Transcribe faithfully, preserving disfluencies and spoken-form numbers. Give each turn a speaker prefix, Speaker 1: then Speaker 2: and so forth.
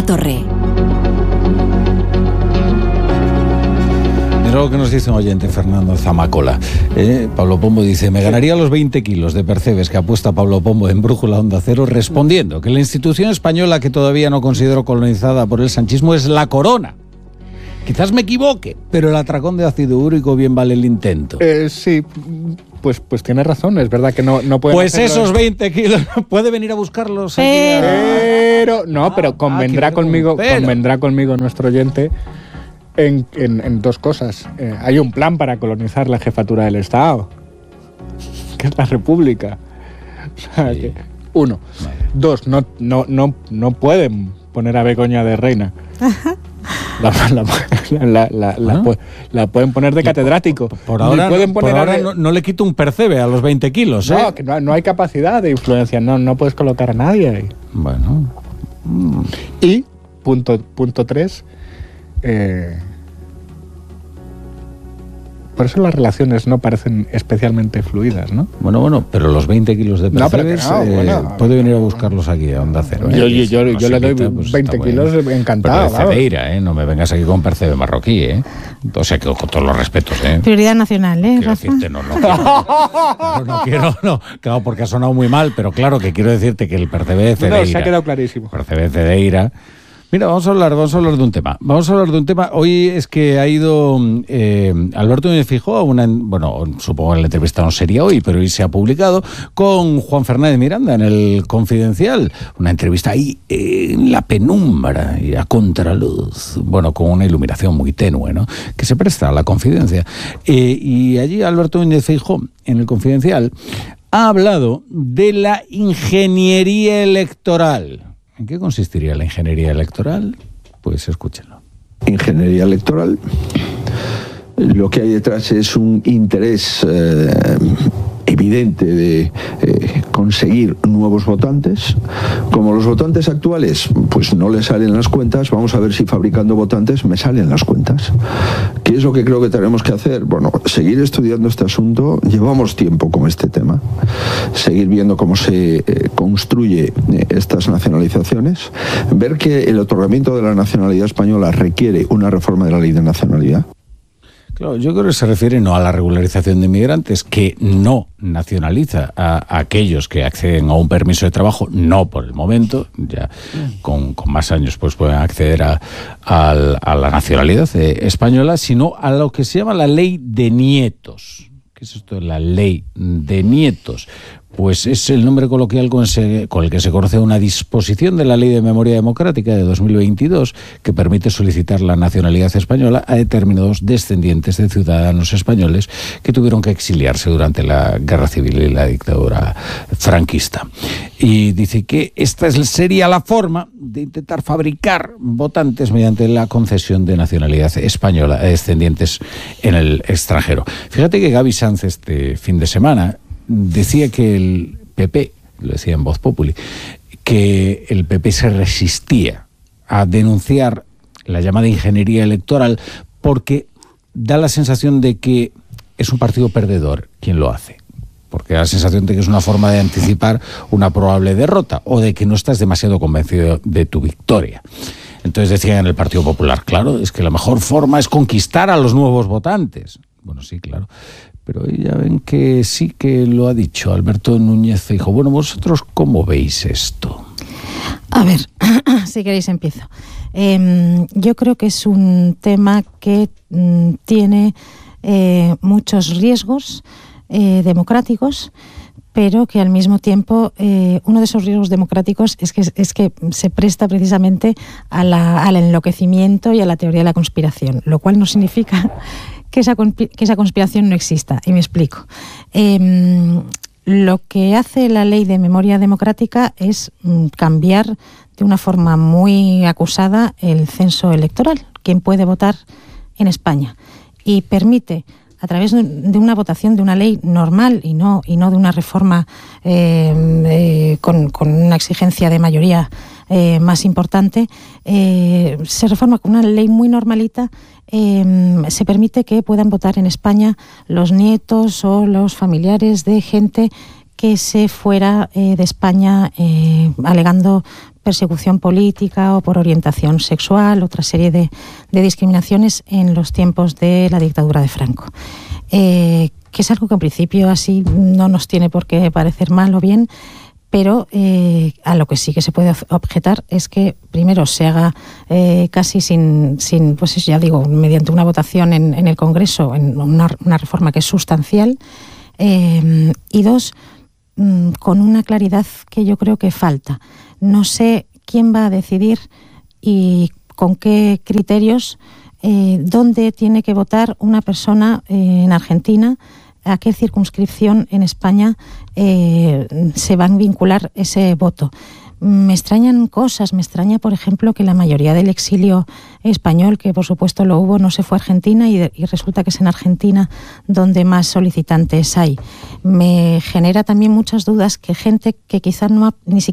Speaker 1: Torre.
Speaker 2: Mira lo que nos dice un oyente, Fernando Zamacola. Eh, Pablo Pombo dice: me ganaría los veinte kilos de percebes que apuesta Pablo Pombo en Brújula Onda Cero, respondiendo que la institución española que todavía no considero colonizada por el sanchismo es la corona. Quizás me equivoque, pero el atracón de ácido úrico bien vale el intento.
Speaker 3: Eh, sí, pues, pues tiene razón, es verdad que no, no puede.
Speaker 2: Pues esos veinte kilos, ¿puede venir a buscarlos?
Speaker 3: Pero, pero no, pero convendrá, ah, conmigo, pero. convendrá conmigo nuestro oyente en, en, en dos cosas. Eh, hay un plan para colonizar la jefatura del Estado, que es la República. O sea, sí. que, uno. Vale. Dos, no, no, no, no pueden poner a Begoña de reina. La, la, la, la, la, ¿Ah? la pueden poner de catedrático.
Speaker 2: Por ahora, pueden poner por ahora de... no, no le quito un percebe a los veinte kilos. ¿eh?
Speaker 3: No, que no, no hay capacidad de influencia, no, no puedes colocar a nadie ahí.
Speaker 2: Bueno.
Speaker 3: Mm. Y, punto, punto tres, eh, por eso las relaciones no parecen especialmente fluidas, ¿no?
Speaker 2: Bueno, bueno, pero los veinte kilos de percebes, no, no, eh, bueno, puede venir a buscarlos aquí a Onda Cero. ¿eh?
Speaker 3: Yo, yo, yo, no yo le doy quita, pues veinte kilos encantado.
Speaker 2: Pero de Cedeira, ¿eh? No me vengas aquí con percebe marroquí, ¿eh? O sea, que con todos los respetos, ¿eh?
Speaker 4: Prioridad nacional, ¿eh,
Speaker 2: quiero
Speaker 4: Rafa?
Speaker 2: Decirte, no, no quiero, no, no quiero, no. Claro, porque ha sonado muy mal, pero claro que quiero decirte que el percebe de Cedeira...
Speaker 3: No, se ha quedado clarísimo.
Speaker 2: Percebe de Cedeira... Mira, vamos a hablar, vamos a hablar de un tema. Vamos a hablar de un tema. Hoy es que ha ido eh, Alberto Núñez Feijóo a una, bueno, supongo que la entrevista no sería hoy, pero hoy se ha publicado con Juan Fernández Miranda en el Confidencial. Una entrevista ahí eh, en la penumbra y a contraluz, bueno, con una iluminación muy tenue, ¿no? Que se presta a la confidencia. Eh, y allí Alberto Núñez Feijóo en el Confidencial ha hablado de la ingeniería electoral. ¿En qué consistiría la ingeniería electoral? Pues escúchenlo.
Speaker 5: Ingeniería electoral, lo que hay detrás es un interés eh, evidente de eh, conseguir nuevos votantes. Como los votantes actuales pues no les salen las cuentas, vamos a ver si fabricando votantes me salen las cuentas. ¿Qué es lo que creo que tenemos que hacer? Bueno, seguir estudiando este asunto. Llevamos tiempo con este tema. Seguir viendo cómo se eh, construye eh, estas nacionalizaciones. Ver que el otorgamiento de la nacionalidad española requiere una reforma de la ley de nacionalidad.
Speaker 2: Claro, yo creo que se refiere no a la regularización de inmigrantes, que no nacionaliza a, a aquellos que acceden a un permiso de trabajo, no por el momento, ya con, con más años pues pueden acceder a, a, a la nacionalidad eh, española, sino a lo que se llama la ley de nietos. ¿Qué es esto de la ley de nietos? Pues es el nombre coloquial con, ese, con el que se conoce una disposición de la Ley de Memoria Democrática de dos mil veintidós que permite solicitar la nacionalidad española a determinados descendientes de ciudadanos españoles que tuvieron que exiliarse durante la Guerra Civil y la dictadura franquista. Y dice que esta sería la forma de intentar fabricar votantes mediante la concesión de nacionalidad española a descendientes en el extranjero. Fíjate que Gaby Sanz este fin de semana decía que el P P, lo decía en Voz Populi, que el P P se resistía a denunciar la llamada ingeniería electoral porque da la sensación de que es un partido perdedor quien lo hace. Porque da la sensación de que es una forma de anticipar una probable derrota o de que no estás demasiado convencido de tu victoria. Entonces decían en el Partido Popular, claro, es que la mejor forma es conquistar a los nuevos votantes. Bueno, sí, claro. Pero ya ven que sí que lo ha dicho Alberto Núñez Feijóo. Bueno, ¿vosotros cómo veis esto?
Speaker 4: A ver, si queréis empiezo. Eh, yo creo que es un tema que mm, tiene eh, muchos riesgos eh, democráticos, pero que al mismo tiempo eh, uno de esos riesgos democráticos es que, es que se presta precisamente a la, al enloquecimiento y a la teoría de la conspiración, lo cual no significa que esa, que esa conspiración no exista. Y me explico. Eh, lo que hace la Ley de Memoria Democrática es mm, cambiar de una forma muy acusada el censo electoral, quién puede votar en España, y permite, a través de una votación de una ley normal y no, y no de una reforma eh, eh, con, con una exigencia de mayoría eh, más importante, eh, se reforma con una ley muy normalita. Eh, se permite que puedan votar en España los nietos o los familiares de gente que se fuera eh, de España eh, alegando persecución política o por orientación sexual, otra serie de, de discriminaciones en los tiempos de la dictadura de Franco. Eh, que es algo que en principio así no nos tiene por qué parecer mal o bien, pero eh, a lo que sí que se puede objetar es que primero se haga eh, casi sin, sin, pues ya digo, mediante una votación en, en el Congreso, en una, una reforma que es sustancial, eh, y dos, mmm, con una claridad que yo creo que falta. No sé quién va a decidir y con qué criterios, eh, dónde tiene que votar una persona eh, en Argentina, a qué circunscripción en España eh, se van a vincular ese voto. Me extrañan cosas, me extraña, por ejemplo, que la mayoría del exilio español, que por supuesto lo hubo, no se fue a Argentina y, de, y resulta que es en Argentina donde más solicitantes hay. Me genera también muchas dudas que gente que quizás no ha, ni siquiera